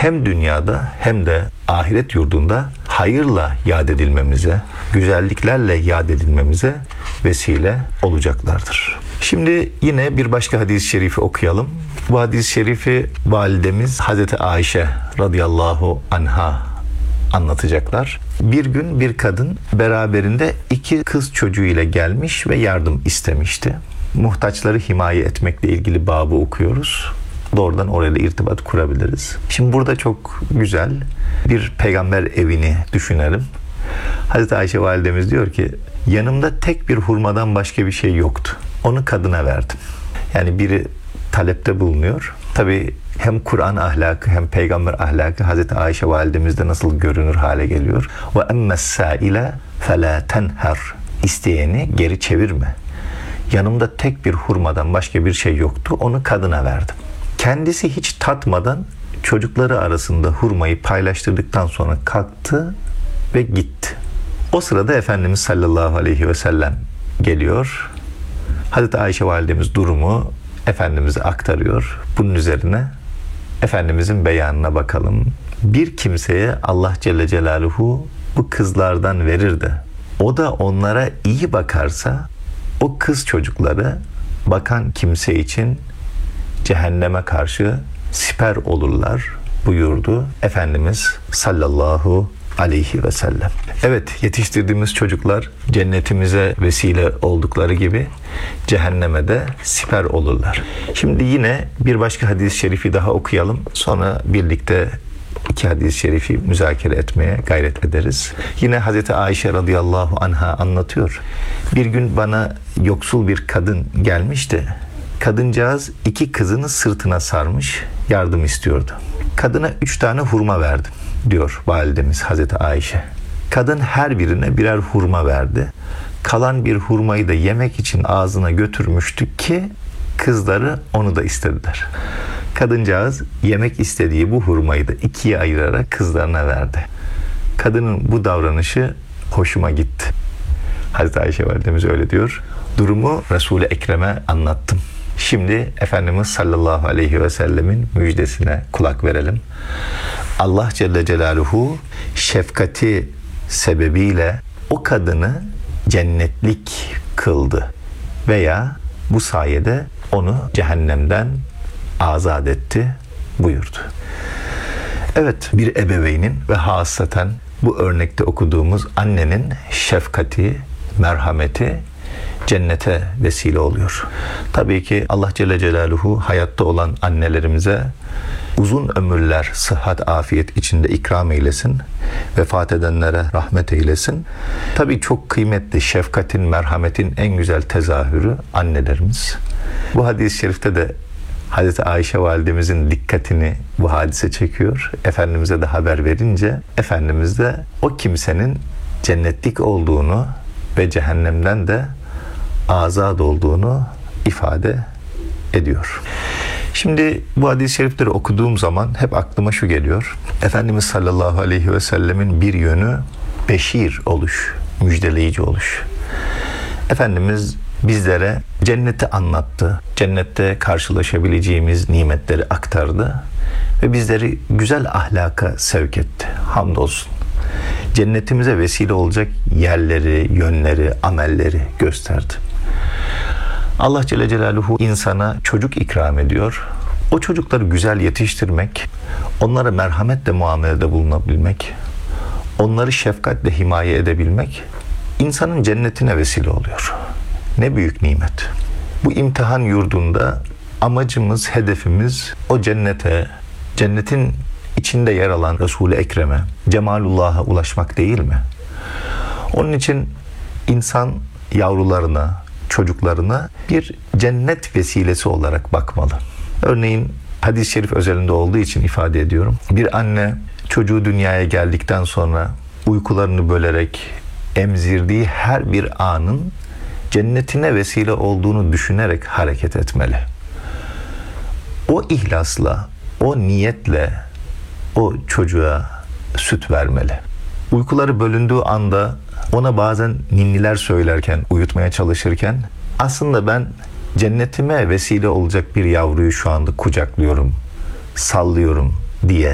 hem dünyada hem de ahiret yurdunda hayırla yad edilmemize, güzelliklerle yad edilmemize vesile olacaklardır. Şimdi yine bir başka hadis-i şerifi okuyalım. Bu hadis-i şerifi validemiz Hazreti Ayşe radıyallahu anha anlatacaklar. Bir gün bir kadın beraberinde 2 kız çocuğu ile gelmiş ve yardım istemişti. Muhtaçları himaye etmekle ilgili babı okuyoruz. Doğrudan oraya da irtibat kurabiliriz. Şimdi burada çok güzel bir peygamber evini düşünelim. Hazreti Ayşe validemiz diyor ki, yanımda tek bir hurmadan başka bir şey yoktu. Onu kadına verdim. Yani biri talepte bulunuyor. Tabii hem Kur'an ahlakı hem peygamber ahlakı Hazreti Ayşe validemizde nasıl görünür hale geliyor. Ve emmessâile felâ tenher. İsteyeni geri çevirme. Yanımda tek bir hurmadan başka bir şey yoktu. Onu kadına verdim. Kendisi hiç tatmadan çocukları arasında hurmayı paylaştırdıktan sonra kalktı ve gitti. O sırada Efendimiz sallallahu aleyhi ve sellem geliyor. Hazreti Ayşe validemiz durumu Efendimiz'e aktarıyor. Bunun üzerine Efendimiz'in beyanına bakalım. Bir kimseye Allah Celle Celaluhu bu kızlardan verir de o da onlara iyi bakarsa o kız çocukları bakan kimse için cehenneme karşı siper olurlar buyurdu Efendimiz sallallahu aleyhi ve sellem. Evet, yetiştirdiğimiz çocuklar cennetimize vesile oldukları gibi cehenneme de siper olurlar. Şimdi yine bir başka hadis-i şerifi daha okuyalım. Sonra birlikte 2 hadis-i şerifi müzakere etmeye gayret ederiz. Yine Hazreti Ayşe radıyallahu anha anlatıyor. Bir gün bana yoksul bir kadın gelmişti. Kadıncağız 2 kızını sırtına sarmış, yardım istiyordu. Kadına 3 tane hurma verdim, diyor validemiz Hazreti Ayşe. Kadın her birine birer hurma verdi. Kalan bir hurmayı da yemek için ağzına götürmüştü ki kızları onu da istediler. Kadıncağız yemek istediği bu hurmayı da 2'ye ayırarak kızlarına verdi. Kadının bu davranışı hoşuma gitti. Hazreti Ayşe validemiz öyle diyor. Durumu Resul-i Ekrem'e anlattım. Şimdi Efendimiz sallallahu aleyhi ve sellemin müjdesine kulak verelim. Allah Celle Celaluhu şefkati sebebiyle o kadını cennetlik kıldı veya bu sayede onu cehennemden azat etti buyurdu. Evet, bir ebeveynin ve hasaten bu örnekte okuduğumuz annenin şefkati, merhameti cennete vesile oluyor. Tabii ki Allah Celle Celaluhu hayatta olan annelerimize uzun ömürler, sıhhat, afiyet içinde ikram eylesin. Vefat edenlere rahmet eylesin. Tabii çok kıymetli, şefkatin, merhametin en güzel tezahürü annelerimiz. Bu hadis-i şerifte de Hazreti Ayşe validemizin dikkatini bu hadise çekiyor. Efendimiz'e de haber verince Efendimiz de o kimsenin cennetlik olduğunu ve cehennemden de azad olduğunu ifade ediyor. Şimdi bu hadis-i şerifleri okuduğum zaman hep aklıma şu geliyor. Efendimiz sallallahu aleyhi ve sellemin bir yönü beşir oluş, müjdeleyici oluş. Efendimiz bizlere cenneti anlattı. Cennette karşılaşabileceğimiz nimetleri aktardı ve bizleri güzel ahlaka sevk etti. Hamdolsun. Cennetimize vesile olacak yerleri, yönleri, amelleri gösterdi. Allah Celle Celaluhu insana çocuk ikram ediyor. O çocukları güzel yetiştirmek, onlara merhametle muamelede bulunabilmek, onları şefkatle himaye edebilmek insanın cennetine vesile oluyor. Ne büyük nimet. Bu imtihan yurdunda amacımız, hedefimiz o cennete, cennetin içinde yer alan Resul-i Ekrem'e, Cemalullah'a ulaşmak değil mi? Onun için insan yavrularına, çocuklarına bir cennet vesilesi olarak bakmalı. Örneğin hadis-i şerif özelinde olduğu için ifade ediyorum. Bir anne çocuğu dünyaya geldikten sonra uykularını bölerek emzirdiği her bir anın cennetine vesile olduğunu düşünerek hareket etmeli. O ihlasla, o niyetle o çocuğa süt vermeli. Uykuları bölündüğü anda ona bazen ninniler söylerken, uyutmaya çalışırken aslında ben cennetime vesile olacak bir yavruyu şu anda kucaklıyorum, sallıyorum diye